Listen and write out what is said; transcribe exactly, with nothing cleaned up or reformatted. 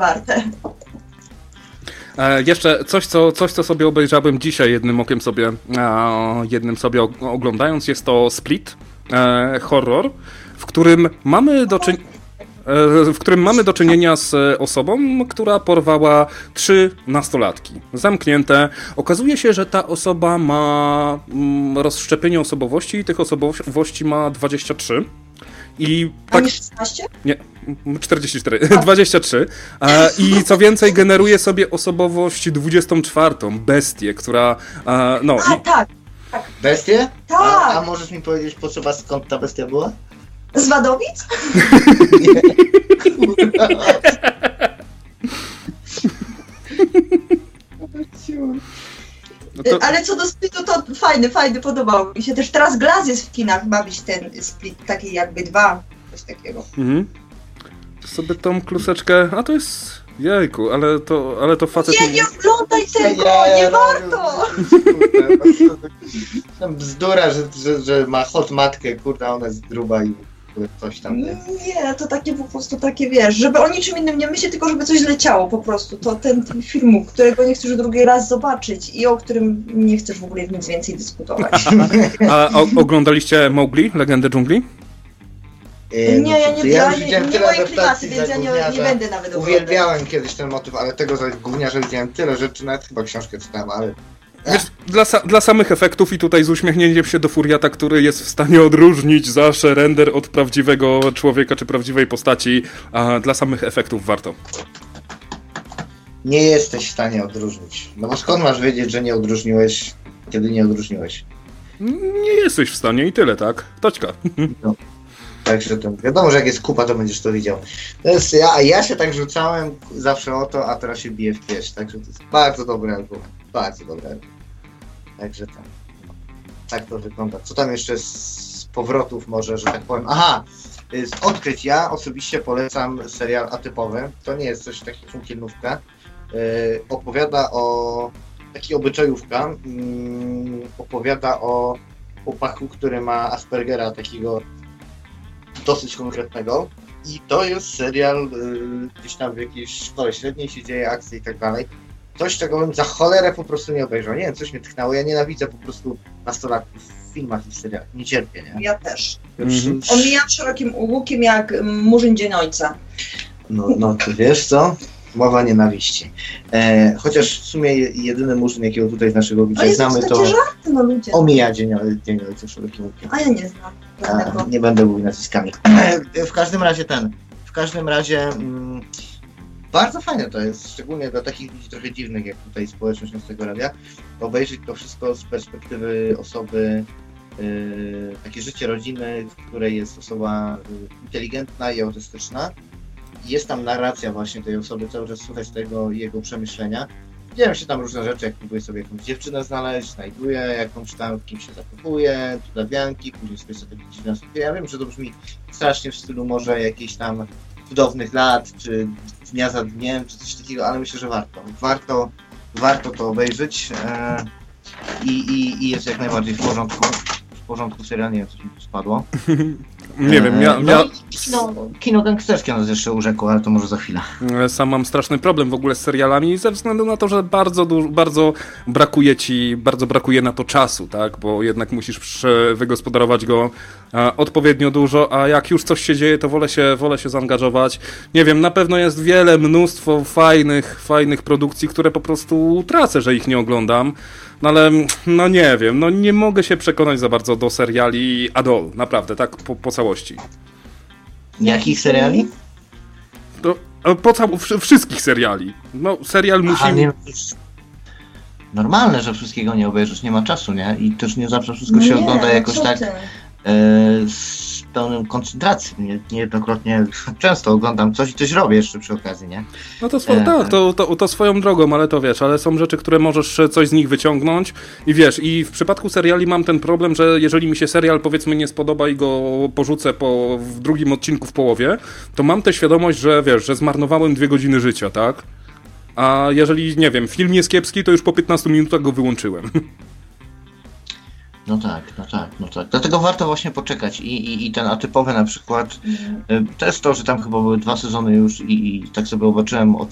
warte. E, jeszcze coś co, coś, co sobie obejrzałem dzisiaj jednym okiem sobie, e, jednym sobie oglądając, jest to Split, e, horror, w którym mamy do czynienia w którym mamy do czynienia z osobą, która porwała trzy nastolatki. Zamknięte. Okazuje się, że ta osoba ma rozszczepienie osobowości i tych osobowości ma dwadzieścia trzy. I tak... A nie szesnaście? Nie, czterdzieści cztery. dwadzieścia trzy. I co więcej, generuje sobie osobowość dwudziestą czwartą. Bestię, która... No, a, i... tak. tak. Bestię? Tak. A, a możesz mi powiedzieć, potrzeba skąd ta bestia była? Z Wadowic? Nie. Kurwa. No to... Ale co do Splitu, to fajny, fajny, podobał mi się. Też teraz Glass jest w kinach, ma być ten Split, taki jakby dwa, coś takiego. Mhm. To sobie tą kluseczkę, a to jest... Jejku, ale to, ale to facet... Nie, nie oglądaj tego, nie, nie warto! Bzdura, że, że, że ma hot matkę, kurda, ona jest gruba i coś tam. Nie? nie, to takie po prostu takie, wiesz, żeby o niczym innym nie myśleć, tylko żeby coś leciało po prostu. To ten, ten film, którego nie chcesz drugi raz zobaczyć i o którym nie chcesz w ogóle nic więcej dyskutować. A o, oglądaliście Mowgli, Legendę Dżungli? Nie, no, ja nie, ja nie, nie, nie moje klimaty, więc ja nie, nie będę nawet oglądać. Uwielbiałem kiedyś ten motyw, ale tego za gówniarza widziałem tyle rzeczy, nawet chyba książkę czytałem, ale... Wiesz, dla, dla samych efektów i tutaj z uśmiechnięciem się do Furiata, który jest w stanie odróżnić zawsze render od prawdziwego człowieka czy prawdziwej postaci, a dla samych efektów warto. Nie jesteś w stanie odróżnić. No bo skąd masz wiedzieć, że nie odróżniłeś, kiedy nie odróżniłeś? Nie jesteś w stanie i tyle, tak? Toczka. No. Także to wiadomo, że jak jest kupa, to będziesz to widział. To jest, ja, a ja się tak rzucałem zawsze o to, a teraz się bije w pierś. Także to jest bardzo dobry album. Bardzo dobry album. Także tam. Tak to wygląda. Co tam jeszcze z powrotów może, że tak powiem? Aha! Z odkryć ja osobiście polecam serial Atypowy. To nie jest coś takiego funkielnówka. Yy, opowiada o... Taki obyczajówka. Yy, opowiada o chłopaku, który ma Aspergera takiego dosyć konkretnego i to jest serial yy, gdzieś tam w jakiejś szkole średniej się dzieje, akcje i tak dalej. Coś, czego bym za cholerę po prostu nie obejrzał. Nie wiem, coś mnie tknęło. Ja nienawidzę po prostu nastolatków w filmach i serialach. Nie cierpię, nie? Ja też. Mm-hmm. Omijam szerokim łukiem jak Murzyn Dzień Ojca. No, no to wiesz co? Mowa nienawiści. E, chociaż w sumie jedyny Murzyn, jakiego tutaj z naszego widza znamy, to... Ale żarty, no ludzie. Omija Dzień, dzień Ojca szerokim łukiem. A ja nie znam. A, nie będę mówił nazwiskami. E, w każdym razie ten. W każdym razie... Mm, bardzo fajne to jest, szczególnie dla takich ludzi trochę dziwnych, jak tutaj społeczność Nocnego Radia, obejrzeć to wszystko z perspektywy osoby, yy, takie życie rodziny, w której jest osoba inteligentna i autystyczna. Jest tam narracja właśnie tej osoby, cały czas słuchać tego jego przemyślenia. Dzieją się tam różne rzeczy, jak próbuje sobie jakąś dziewczynę znaleźć, znajduje jakąś tam, w kim się zakochuje, cudawianki, później sobie sobie takie dziwne sobie. Ja wiem, że to brzmi strasznie w stylu może jakiejś tam cudownych lat, czy dnia za dniem, czy coś takiego, ale myślę, że warto. Warto, warto to obejrzeć e, i, i, i jest jak najbardziej w porządku. W porządku serial, nie wiem, coś mi tu spadło. Nie wiem, ja... No, ja... Kino, kino gangsterskie nas jeszcze urzekło, ale to może za chwilę. Sam mam straszny problem w ogóle z serialami ze względu na to, że bardzo, du- bardzo brakuje ci, bardzo brakuje na to czasu, tak? Bo jednak musisz wygospodarować go e, odpowiednio dużo, a jak już coś się dzieje, to wolę się, wolę się zaangażować. Nie wiem, na pewno jest wiele, mnóstwo fajnych, fajnych produkcji, które po prostu tracę, że ich nie oglądam. No ale, no nie wiem, no nie mogę się przekonać za bardzo do seriali at all, naprawdę, tak po, po całości. Jakich seriali? To, po cał- wszystkich seriali. No, serial musi... Aha, nie, normalne, że wszystkiego nie obejrzysz, nie ma czasu, nie? I też nie zawsze wszystko no się nie, ogląda jakoś tak e, z pełnym koncentracji. Nie, niejednokrotnie, często oglądam coś i coś robię jeszcze przy okazji, nie? No to, swo- e, tak, to, to, to swoją drogą, ale to wiesz, ale są rzeczy, które możesz coś z nich wyciągnąć i wiesz, i w przypadku seriali mam ten problem, że jeżeli mi się serial powiedzmy nie spodoba i go porzucę po, w drugim odcinku w połowie, to mam tę świadomość, że wiesz, że zmarnowałem dwie godziny życia, tak? A jeżeli, nie wiem, film jest kiepski, to już po piętnastu minutach go wyłączyłem. No tak, no tak, no tak. Dlatego warto właśnie poczekać i, i, i ten atypowy na przykład, mm. to jest to, że tam chyba były dwa sezony już i, i tak sobie zobaczyłem od